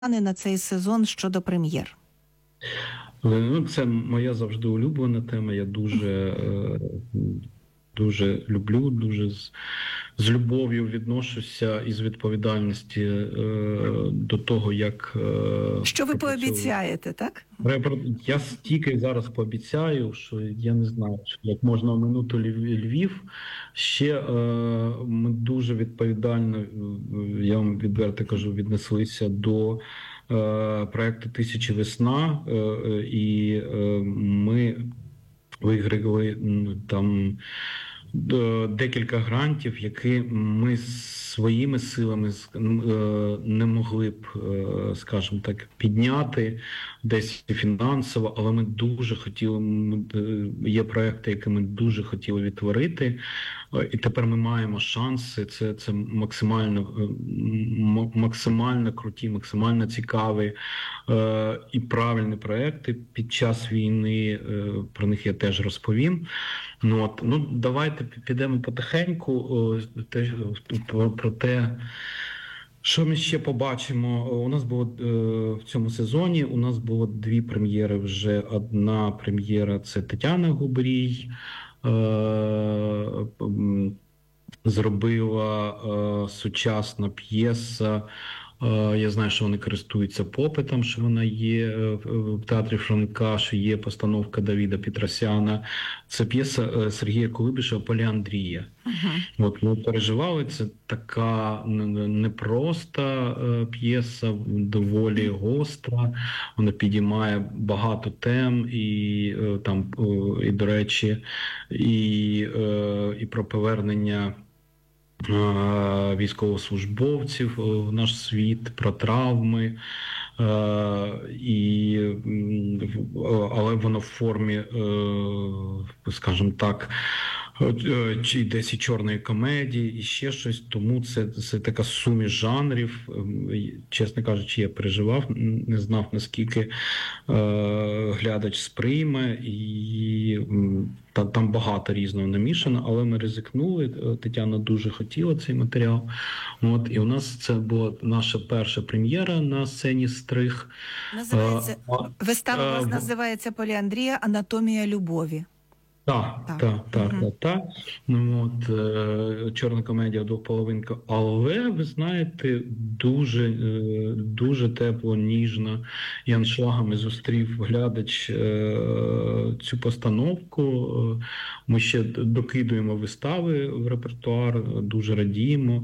на цей сезон щодо прем'єр? Ну, це моя завжди улюблена тема. Я дуже люблю, дуже з любов'ю відношуся і з відповідальності до того, як... Що ви пообіцяєте, так? Я стільки зараз пообіцяю, що я не знаю, як можна оминути Львів. Ще ми дуже відповідально, я вам відверто кажу, віднеслися до проекту «Тисяча весна», і ми виграли там декілька грантів, які ми своїми силами не могли б, скажімо так, підняти десь фінансово, але ми дуже хотіли, є проекти, які ми дуже хотіли відтворити, і тепер ми маємо шанси. Це максимально круті, максимально цікаві і правильні проекти під час війни. Про них я теж розповім. Ну, давайте підемо потихеньку про те, що ми ще побачимо. У нас було в цьому сезоні, у нас було дві прем'єри вже. Одна прем'єра – це Тетяна Губрій, зробила сучасна п'єса. Я знаю, що вони користуються попитом, що вона є в театрі Франка, що є постановка Давіда Петросяна. Це п'єса Сергія Кулебишева «Поліандрія». От ми переживали, це така непроста п'єса, доволі гостра. Вона підіймає багато тем і там, і до речі, і про повернення військовослужбовців в наш світ, про травми, але воно в формі, скажімо так, чи десь і чорної комедії, і ще щось. Тому це така суміш жанрів. Чесно кажучи, я переживав, не знав, наскільки глядач сприйме, і там багато різного намішано, але ми ризикнули. Тетяна дуже хотіла цей матеріал. І у нас це була наша перша прем'єра на сцені «Стриг». Вистава у вас називається «Поліандрія. Анатомія любові». Так. Чорна комедія «Двополовинка». Але, ви знаєте, дуже тепло, ніжно і аншлагами зустрів глядач цю постановку. Ми ще докидуємо вистави в репертуар, дуже радіємо.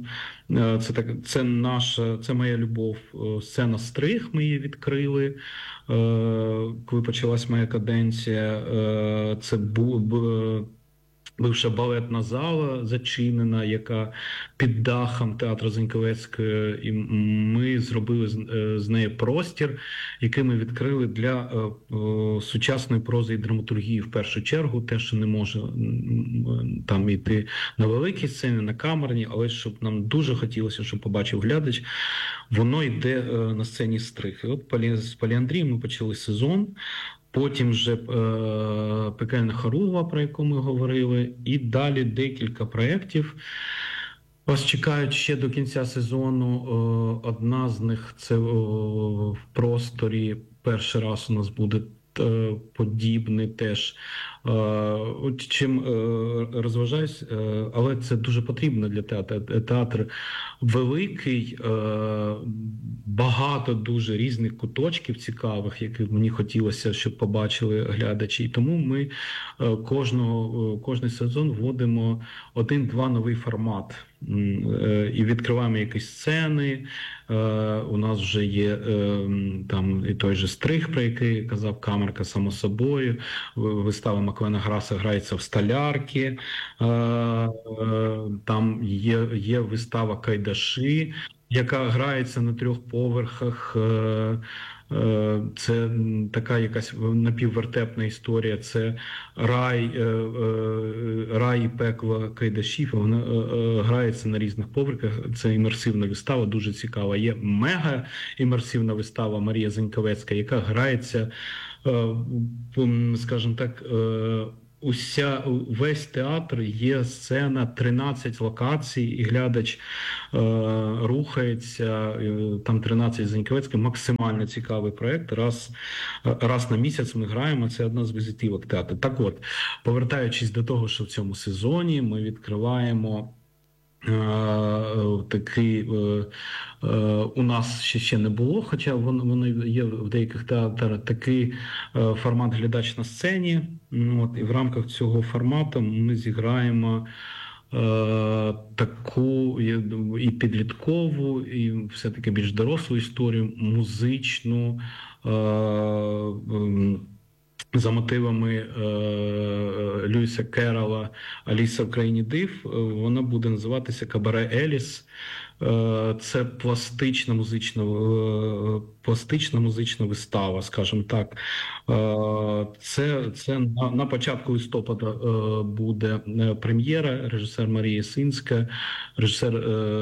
Це моя любов. Сцена «Стриг», ми її відкрили, коли почалась моя каденція. Це бивша балетна зала зачинена, яка під дахом театру Заньковецької, і ми зробили з неї простір, який ми відкрили для сучасної прози і драматургії в першу чергу. Те, що не може там йти на великій сцені, на камерній, але щоб нам дуже хотілося, щоб побачив глядач, воно йде на сцені «Стриг». І от з «Поліандрії» ми почали сезон. Потім вже «Пекельна хоругва», про яку ми говорили, і далі декілька проєктів. Вас чекають ще до кінця сезону. Одна з них – це в просторі. Перший раз у нас буде подібний теж. Чим розважаюсь, але це дуже потрібно для театру. Театр великий, багато дуже різних куточків цікавих, які мені хотілося, щоб побачили глядачі. І тому ми кожний сезон вводимо один-два новий формат. І відкриваємо якісь сцени. У нас вже є там і той же «Стриг», про який казав Камерка, само собою. Вистава Маквена Граса грається в «Столярці». Там є вистава «Кайдаші», яка грається на 3 поверхах. Це така якась напіввертепна історія. Це рай і пекло кайдашів. Вона грається на різних поверхах. Це імерсивна вистава, дуже цікава. Є мега-імерсивна вистава Марія Заньковецька, яка грається, скажімо так, весь театр є сцена, 13 локацій, і глядач рухається, там 13 Заньковецький, максимально цікавий проєкт. Раз на місяць ми граємо, це одна з візитівок театру. Так от, повертаючись до того, що в цьому сезоні ми відкриваємо такий, у нас ще не було, хоча воно є в деяких театрах, такий формат «Глядач на сцені». І в рамках цього формату ми зіграємо таку і підліткову, і все-таки більш дорослу історію, музичну, за мотивами Льюіса Керрола «Аліса в країні див». Вона буде називатися «Кабаре Еліс». Це пластична музична вистава, скажімо так. Це на початку листопада буде прем'єра. Режисер Марія Синська, режисер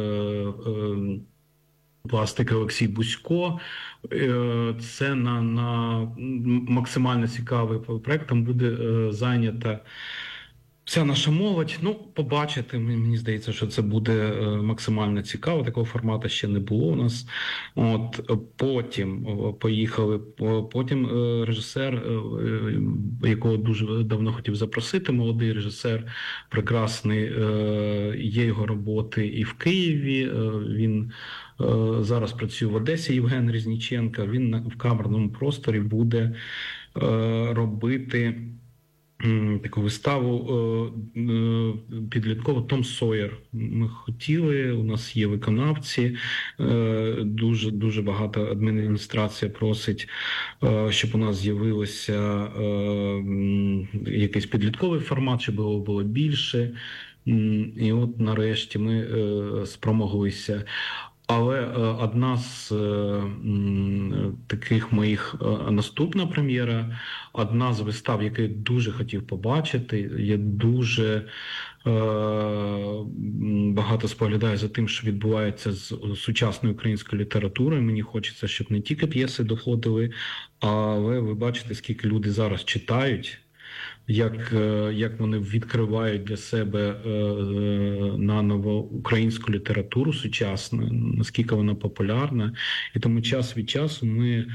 пластики Олексій Бусько. Це на максимально цікавий проєкт. Там буде зайнята вся наша молодь. Побачите, мені здається, що це буде максимально цікаво. Такого формату ще не було у нас. Потім поїхали. Потім режисер, якого дуже давно хотів запросити, молодий режисер, прекрасний, є його роботи і в Києві. Він зараз працює в Одесі, Євген Різніченко. Він в камерному просторі буде робити таку виставу підліткову «Том Сойер». Ми хотіли, у нас є виконавці, дуже багато адміністрація просить, щоб у нас з'явилося якийсь підлітковий формат, щоб його було більше. І от нарешті ми спромоглися. Але одна з таких моїх наступна прем'єра, одна з вистав, яку я дуже хотів побачити, я дуже багато споглядаю за тим, що відбувається з сучасною українською літературою. Мені хочеться, щоб не тільки п'єси доходили, але ви бачите, скільки люди зараз читають, як вони відкривають для себе наново українську літературу сучасну, наскільки вона популярна. І тому час від часу ми,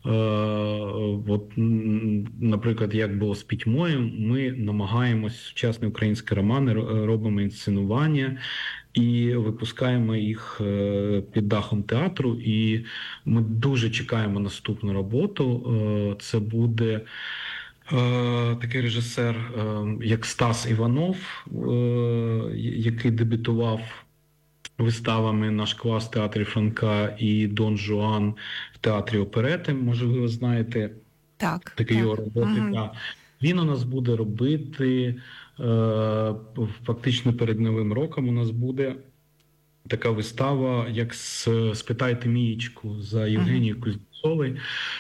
наприклад, як було з «Пітьмою», ми намагаємось сучасні українські романи, робимо інсценування і випускаємо їх під дахом театру. І ми дуже чекаємо наступну роботу. Це буде такий режисер, як Стас Іванов, який дебютував виставами «Наш клас» в театрі Франка і «Дон Жуан» в театрі оперети. Може, ви знаєте такі його роботи. Угу. Він у нас буде робити, фактично перед Новим роком у нас буде така вистава, як «Спитайте Мієчку» за Євгенією Кузнєцовою.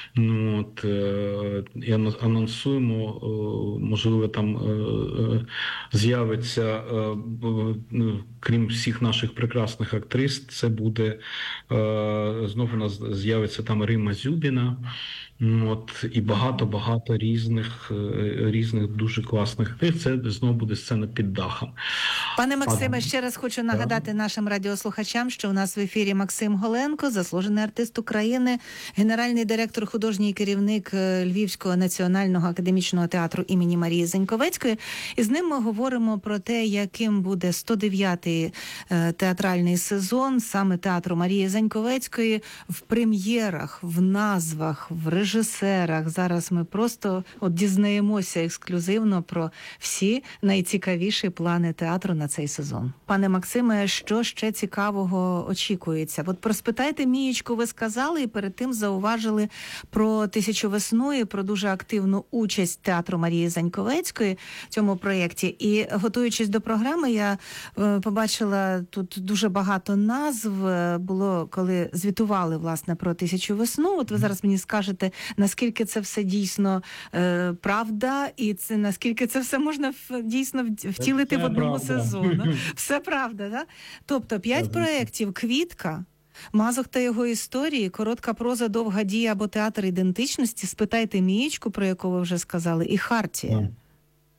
І анонсуємо, можливо, там з'явиться, крім всіх наших прекрасних актрис, це буде, знову у нас з'явиться там Римма Зюбіна, і багато різних дуже класних актрис. Це знову буде сцена під дахом. Пане Максиме, ще раз хочу нагадати нашим радіослухачам, що у нас в ефірі Максим Голенко, заслужений артист України, генеральний директор, художній керівник Львівського національного академічного театру імені Марії Заньковецької. І з ним ми говоримо про те, яким буде 109-й театральний сезон саме театру Марії Заньковецької в прем'єрах, в назвах, в режисерах. Зараз ми просто дізнаємося ексклюзивно про всі найцікавіші плани театру на цей сезон. Пане Максиме, що ще цікавого очікується? Про «Спитайте Мієчку» ви сказали, і перед тим зауважили про «Тисячу весну» і про дуже активну участь театру Марії Заньковецької в цьому проєкті. І готуючись до програми, я побачила тут дуже багато назв. Було, коли звітували, власне, про «Тисячу весну». Ви зараз мені скажете, наскільки це все дійсно правда, і наскільки це все можна дійсно втілити в одному сезону. Все правда, так? Тобто 5 проєктів: «Квітка», «Мазох та його історії», «Коротка проза, довга дія» або «Театр ідентичності», «Спитайте Мієчку», про яку ви вже сказали, і «Хартія».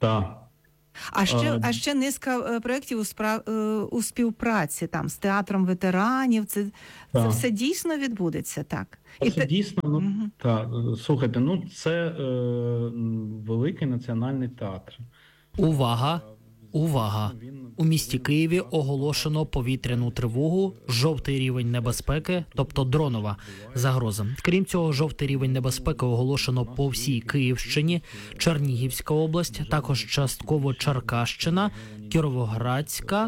Так. А ще низка проєктів у співпраці там з театром ветеранів. Це Так. все дійсно відбудеться, так? Це дійсно, Мгм. слухайте, це великий національний театр. Увага! Увага! У місті Києві оголошено повітряну тривогу, жовтий рівень небезпеки, тобто дронова загроза. Крім цього, жовтий рівень небезпеки оголошено по всій Київщині, Чернігівська область, також частково Черкащина, Кіровоградська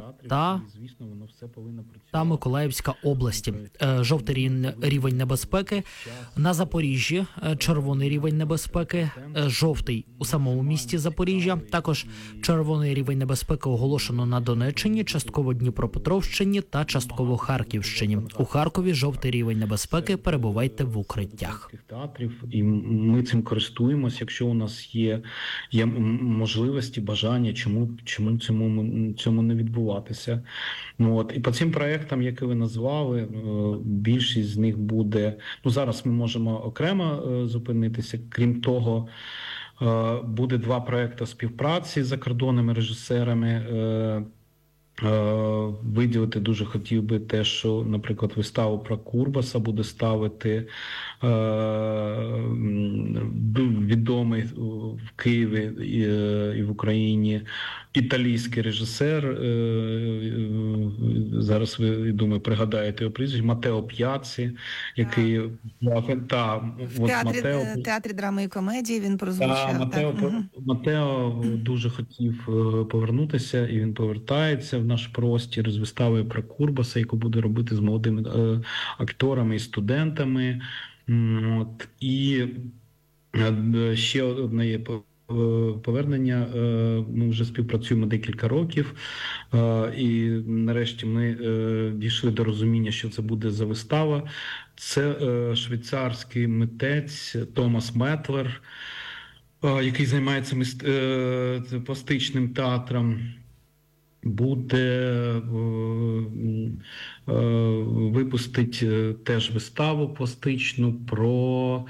та Миколаївська області. Жовтий рівень небезпеки на Запоріжжі, червоний рівень небезпеки, жовтий у самому місті Запоріжжя, також червоний рівень небезпеки оголошено на Донеччині, частково Дніпропетровщині та частково Харківщині. У Харкові жовтий рівень небезпеки, перебувайте в укриттях. Театрів, і ми цим користуємося, якщо у нас є можливості, бажання, чому цьому не відбуватися. І по цим проектам, які ви назвали, більшість з них буде, зараз ми можемо окремо зупинитися, крім того, буде 2 проекти співпраці з закордонними режисерами. Виділити дуже хотів би те, що, наприклад, виставу про Курбаса буде ставити відомий в Києві і в Україні італійський режисер, зараз ви, думаю, пригадаєте його прізвище, Матео П'яці, який в театрі драми і комедії він прозвучав. Матео дуже хотів повернутися, і він повертається в наш простір з виставою про Курбаса, яку буде робити з молодими акторами і студентами. І ще одне є повернення. Ми вже співпрацюємо декілька років, і нарешті ми дійшли до розуміння, що це буде за вистава. Це швейцарський митець Томас Метлер, який займається пластичним театром. Буде випустить теж виставу пластичну про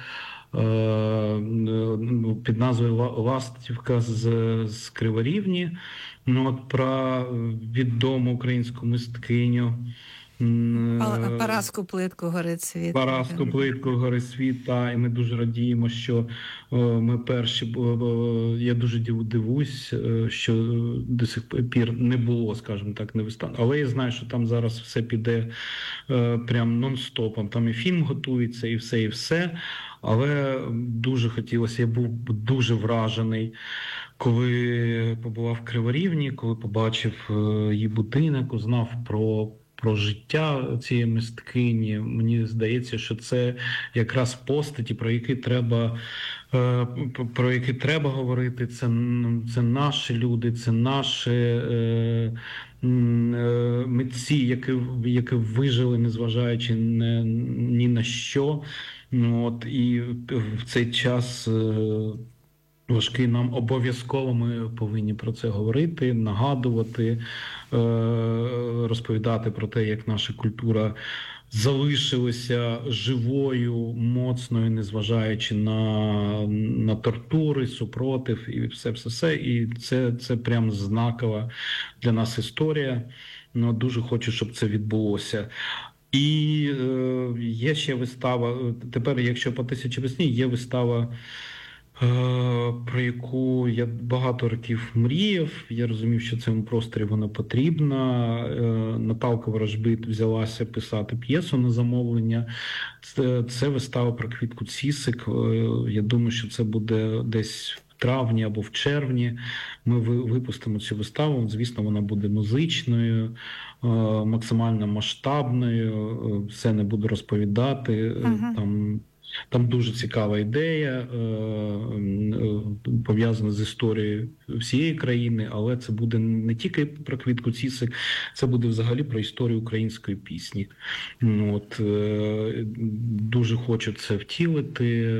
під назвою «Ластівка з Криворівні», про відому українську мисткиню Параску Плитку «Горить світ». Параску Плитку «Горить світ», і ми дуже радіємо, що ми перші, я дуже дивуюсь, що до сих пір не було, скажімо так, не вистав. Але я знаю, що там зараз все піде прям нон-стопом, там і фільм готується, і все. Але дуже хотілося, я був дуже вражений, коли побував в Криворівні, коли побачив її будинок, узнав про життя цієї мисткині. Мені здається, що це якраз постаті, про які треба говорити. Це наші люди, це наші митці, які вижили, незважаючи ні на що. І в цей час важкий нам обов'язково ми повинні про це говорити, нагадувати, розповідати про те, як наша культура залишилася живою, моцною, незважаючи на тортури, супротив і все. І це прям знакова для нас історія. Дуже хочу, щоб це відбулося. І є ще вистава, тепер, якщо по «Тисячі весні», є вистава, про яку я багато років мріяв. Я розумів, що цьому просторі вона потрібна. Наталка Ворожбит взялася писати п'єсу на замовлення. Це вистава про Квітку Цісик. Я думаю, що це буде десь в травні або в червні. Ми випустимо цю виставу. Звісно, вона буде музичною, максимально масштабною. Все не буду розповідати. Там дуже цікава ідея, пов'язана з історією всієї країни, але це буде не тільки про Квітку Цісик, це буде взагалі про історію української пісні. Дуже хочу це втілити,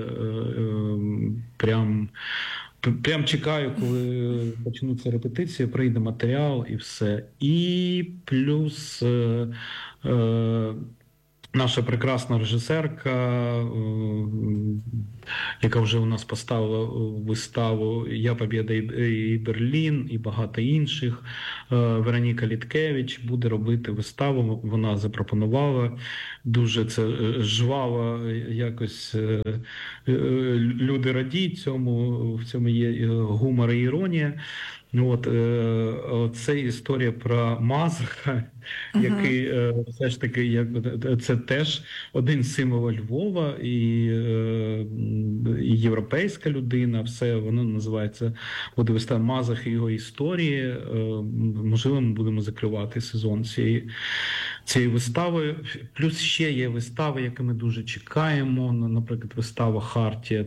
прям чекаю, коли почнуться репетиції, прийде матеріал і все. І плюс наша прекрасна режисерка яка вже у нас поставила виставу «Я Побєда і Берлін» і багато інших. Вероніка Літкевич буде робити виставу, вона запропонувала. Дуже це жваво, якось люди радіють цьому, в цьому є гумор і іронія. Це історія про Мазаха, який все ж таки, це теж один з символів Львова і європейська людина, все воно називається, буде вистава Мазах і його історії. Можливо, ми будемо закривати сезон цієї вистави. Плюс ще є вистави, які ми дуже чекаємо, наприклад, вистава «Хартія»,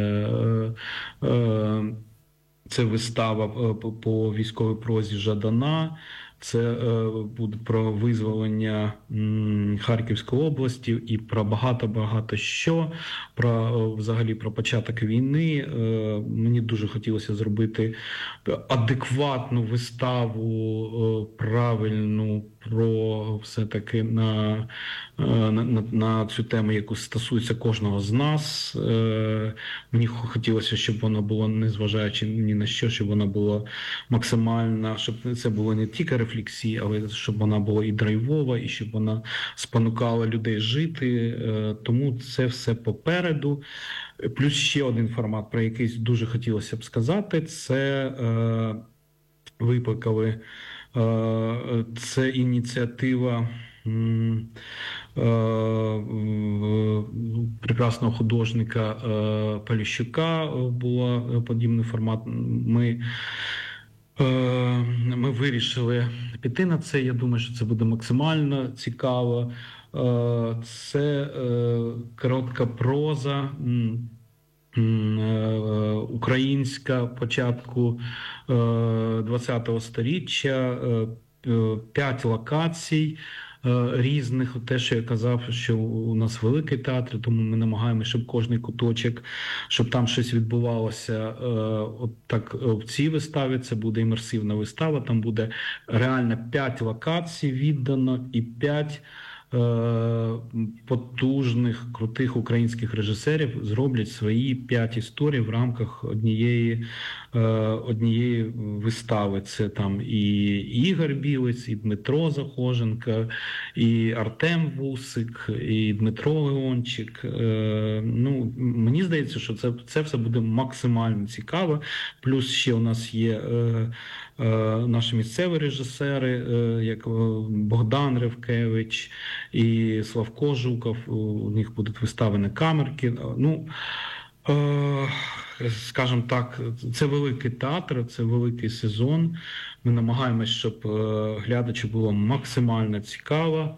це вистава по військовій прозі Жадана, це буде про визволення Харківської області і про багато що, взагалі про початок війни. Мені дуже хотілося зробити адекватну виставу, правильну, про все-таки на цю тему, яку стосується кожного з нас. Мені хотілося, щоб вона була, незважаючи ні на що, щоб вона була максимальна, щоб це було не тільки рефлексія, але щоб вона була і драйвова, і щоб вона спонукала людей жити. Тому це все попереду. Плюс ще один формат, про який дуже хотілося б сказати, це викликали. Це ініціатива прекрасного художника Поліщука, була подібний формат. Ми вирішили піти на це. Я думаю, що це буде максимально цікаво. Це коротка проза, українська початку ХХ століття, 5 локацій різних. Те, що я казав, що у нас великий театр, тому ми намагаємося, щоб кожний куточок, щоб там щось відбувалося. От так в цій виставі це буде імерсивна вистава, там буде реально 5 локацій віддано і 5 потужних, крутих українських режисерів зроблять свої 5 історій в рамках однієї вистави. Це там і Ігор Білець, і Дмитро Захоженко, і Артем Вусик, і Дмитро Леончик. Мені здається, що це все буде максимально цікаво. Плюс ще у нас є наші місцеві режисери, як Богдан Ревкевич і Славко Жуков. У них будуть виставлені камерки. Скажімо так, це великий театр, це великий сезон. Ми намагаємось, щоб глядачу було максимально цікаво.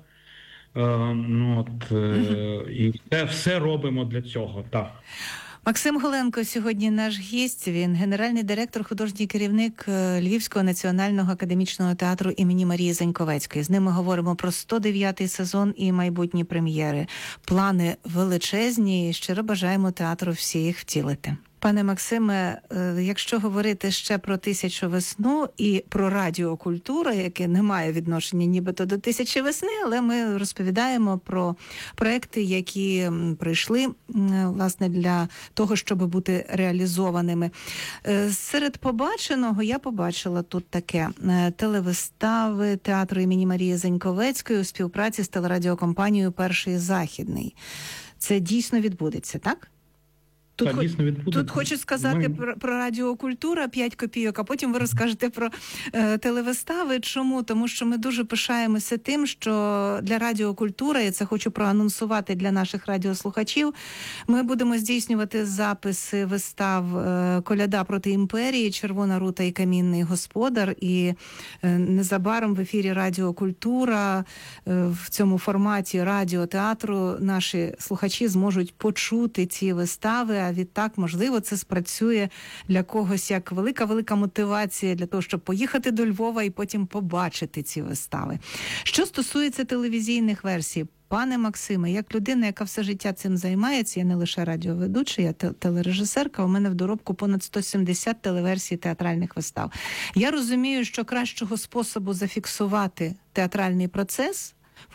І все робимо для цього. Так. Максим Голенко сьогодні наш гість. Він генеральний директор, художній керівник Львівського національного академічного театру імені Марії Заньковецької. З ним ми говоримо про 109-й сезон і майбутні прем'єри. Плани величезні і щиро бажаємо театру всі їх втілити. Пане Максиме, якщо говорити ще про «Тисячу весну» і про радіокультуру, яке не має відношення нібито до «Тисячі весни», але ми розповідаємо про проекти, які прийшли, власне, для того, щоб бути реалізованими. Серед побаченого я побачила тут таке: телевистави театру імені Марії Заньковецької у співпраці з телерадіокомпанією «Перший Західний». Це дійсно відбудеться, так? Тут хочу сказати про радіокультура 5 копійок, а потім ви розкажете про телевистави. Чому? Тому що ми дуже пишаємося тим, що для радіокультури, і це хочу проанонсувати для наших радіослухачів, ми будемо здійснювати записи вистав «Коляда проти імперії», «Червона рута» і «Камінний господар». І незабаром в ефірі радіокультура в цьому форматі радіотеатру наші слухачі зможуть почути ці вистави, а відтак, можливо, це спрацює для когось як велика мотивація для того, щоб поїхати до Львова і потім побачити ці вистави. Що стосується телевізійних версій, пане Максиме, як людина, яка все життя цим займається, я не лише радіоведуча, я телережисерка, у мене в доробку понад 170 телеверсій театральних вистав. Я розумію, що кращого способу зафіксувати театральний процес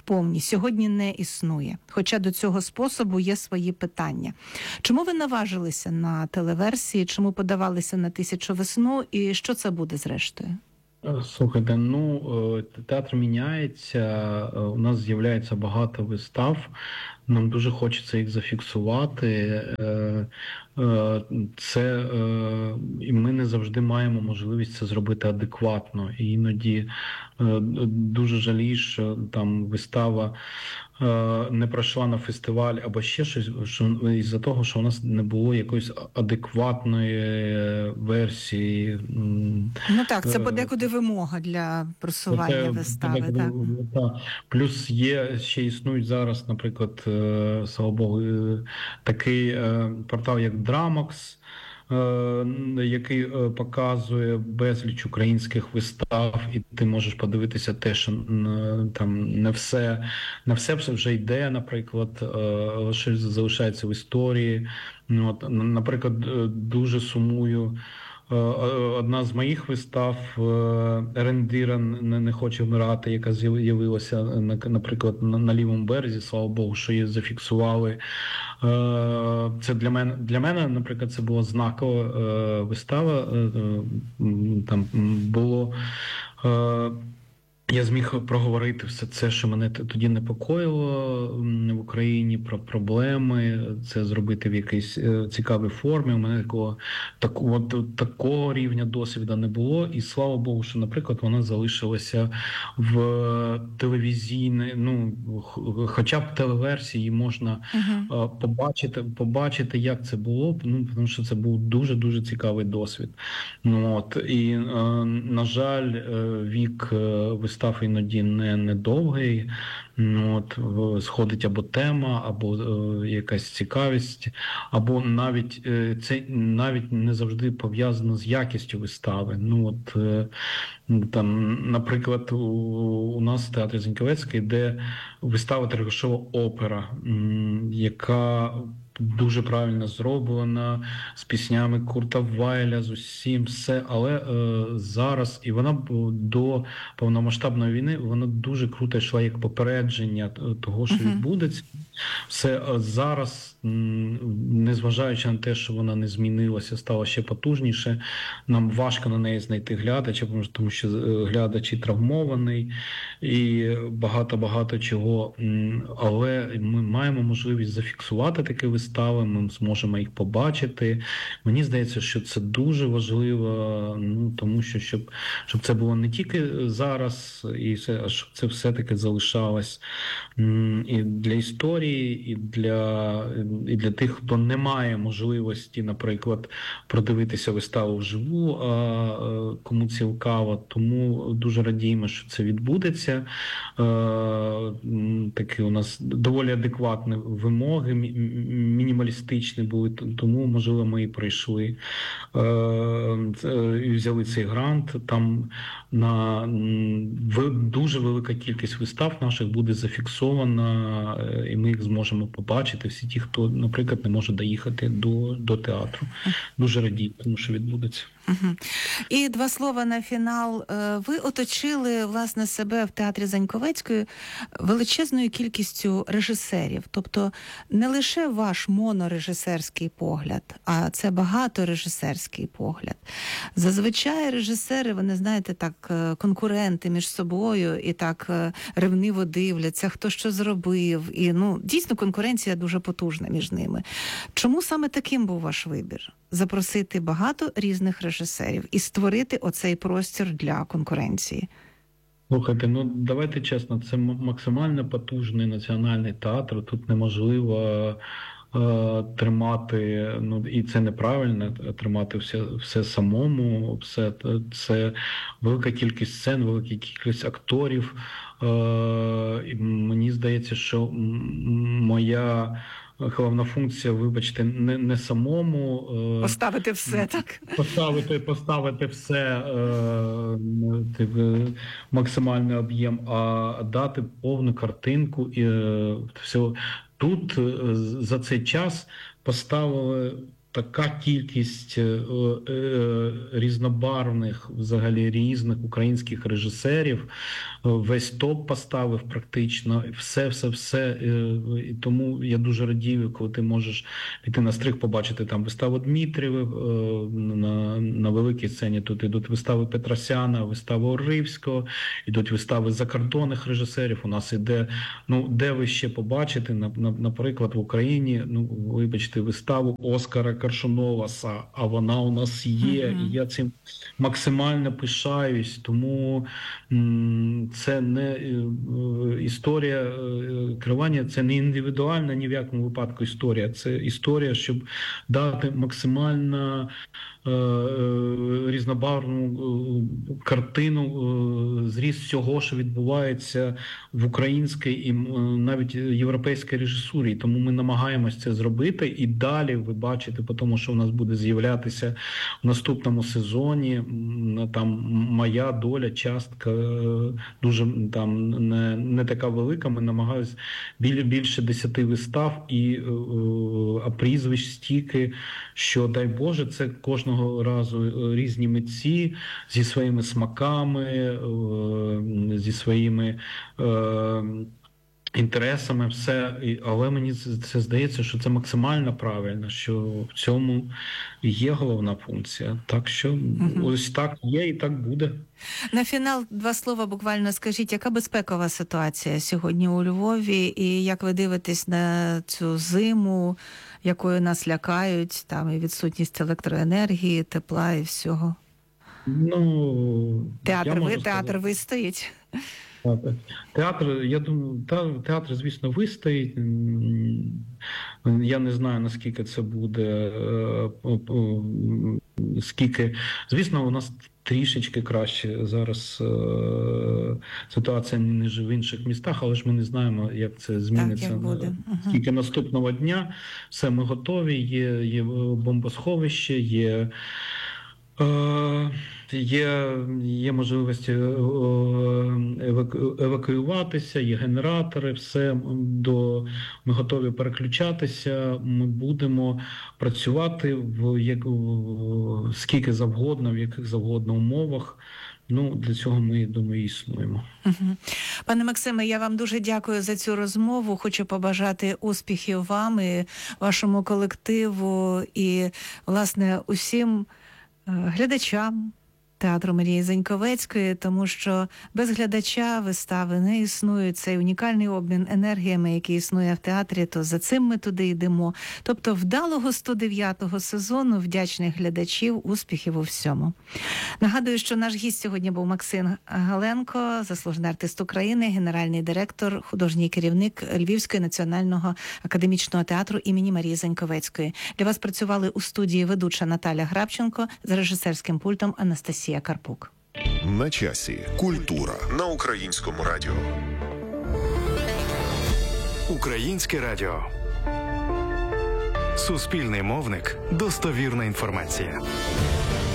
повній, сьогодні не існує. Хоча до цього способу є свої питання. Чому ви наважилися на телеверсії, чому подавалися на «Тисячу весну» і що це буде зрештою? Слухайте, театр міняється, у нас з'являється багато вистав, нам дуже хочеться їх зафіксувати. І ми не завжди маємо можливість це зробити адекватно. І іноді дуже жалію, що там вистава не пройшла на фестиваль або ще щось, із-за того, що у нас не було якоїсь адекватної версії. Ну так, це подекуди вимога для просування вистави. Так. Плюс ще існують зараз, наприклад, слава Богу, такий портал, як Dramox, який показує безліч українських вистав, і ти можеш подивитися те, що там не все вже йде, наприклад, щось залишається в історії. Наприклад, дуже сумую. Одна з моїх вистав «Рендіра не хоче вмирати», яка з'явилася, наприклад, на лівому березі, слава Богу, що її зафіксували. Це для мене, наприклад, це була знакова вистава. Там було... Я зміг проговорити все це, що мене тоді непокоїло в Україні, про проблеми, це зробити в якійсь цікавій формі. У мене такого рівня досвіду не було. І слава Богу, що, наприклад, вона залишилася в телевізійній, хоча б телеверсії можна побачити, як це було, тому що це був дуже-дуже цікавий досвід. І, на жаль, вік вистав іноді не довгий, сходить або тема, або якась цікавість, або навіть це навіть не завжди пов'язано з якістю вистави. Там, наприклад, у нас в театрі Заньковецький йде вистава «Тригашова опера», яка дуже правильно зроблена, з піснями Курта Вайля, з усім, все. Але зараз, і вона до повномасштабної війни, вона дуже круто йшла як попередження того, що відбудеться. Все зараз, незважаючи на те, що вона не змінилася, стала ще потужніше, нам важко на неї знайти глядача, тому що глядач і травмований, і багато чого. Але ми маємо можливість зафіксувати такі вистави, ми зможемо їх побачити. Мені здається, що це дуже важливо, тому що щоб це було не тільки зараз, а щоб це все-таки залишалось і для історії, і для тих, хто не має можливості, наприклад, продивитися виставу вживу, а кому цікаво. Тому дуже радіємо, що це відбудеться. Такі у нас доволі адекватні вимоги, мінімалістичні були, тому, можливо, ми і пройшли, і взяли цей грант. Там дуже велика кількість вистав наших буде зафіксована, і ми їх зможемо побачити, всі ті, хто, наприклад, не може доїхати до театру. Дуже радію, тому що відбудеться. І два слова на фінал. Ви оточили, власне, себе в театрі Заньковецької величезною кількістю режисерів. Тобто не лише ваш монорежисерський погляд, а це багаторежисерський погляд. Зазвичай режисери, вони, знаєте, так, конкуренти між собою і так ревниво дивляться, хто що зробив. І, дійсно, конкуренція дуже потужна між ними. Чому саме таким був ваш вибір? Запросити багато різних режисерів і створити оцей простір для конкуренції? Слухайте, давайте чесно, це максимально потужний національний театр, тут неможливо тримати, і це неправильно, тримати все самому, це велика кількість сцен, велика кількість акторів. І мені здається, що моя головна функція, вибачте, не самому поставити все, так? Поставити все в максимальний об'єм, а дати повну картинку і все. Тут за цей час поставили така кількість різнобарвних, взагалі різних українських режисерів, весь топ поставив практично, все. І тому я дуже радію, коли ти можеш піти на стриг, побачити там виставу Дмитрієва на великій сцені. Тут ідуть вистави Петросяна, вистави Оривського, ідуть вистави закордонних режисерів. У нас іде, де ви ще побачите, наприклад, в Україні, вибачте, виставу Оскара Коршунова, а вона у нас є, і я цим максимально пишаюсь, тому це не історія керування, це не індивідуальна ні в якому випадку історія, це історія, щоб дати максимально різнобарвну картину, зріз всього, що відбувається в українській і навіть європейській режисурі. Тому ми намагаємось це зробити, і далі ви бачите, по тому, що у нас буде з'являтися в наступному сезоні, там моя доля, частка дуже там не така велика. Ми намагаємось більше 10 вистав і прізвищ стільки, що, дай Боже, це кожного разу різні митці зі своїми смаками, зі своїми інтересами, все. Але мені це здається, що це максимально правильно, що в цьому є головна функція. Так що ось так є і так буде. На фінал 2 слова буквально скажіть, яка безпекова ситуація сьогодні у Львові, і як ви дивитесь на цю зиму, якою нас лякають, там і відсутність електроенергії, тепла і всього? Театр вистоїть? Театр, я думаю, театр, звісно, вистоїть. Я не знаю, наскільки це буде, звісно, у нас трішечки краще зараз ситуація, ніж в інших містах, але ж ми не знаємо, як це зміниться. Так, як буде. Тільки наступного дня все, ми готові, є бомбосховище, є можливість евакуюватися, є генератори, все, ми готові переключатися, ми будемо працювати скільки завгодно, в яких завгодно умовах. Для цього ми, думаю, існуємо. Пане Максиме, я вам дуже дякую за цю розмову. Хочу побажати успіхів вам і вашому колективу і, власне, усім глядачам театру Марії Заньковецької, тому що без глядача вистави не існує. Цей унікальний обмін енергіями, який існує в театрі, то за цим ми туди йдемо. Тобто вдалого 109-го сезону, вдячних глядачів, успіхів у всьому. Нагадую, що наш гість сьогодні був Максим Голенко, заслужений артист України, генеральний директор, художній керівник Львівського національного академічного театру імені Марії Заньковецької. Для вас працювали у студії ведуча Наталя Грабченко, за режисерським пультом Анастасія Карпук. На часі. Культура на Українському радіо. Українське радіо. Суспільний мовник. Достовірна інформація.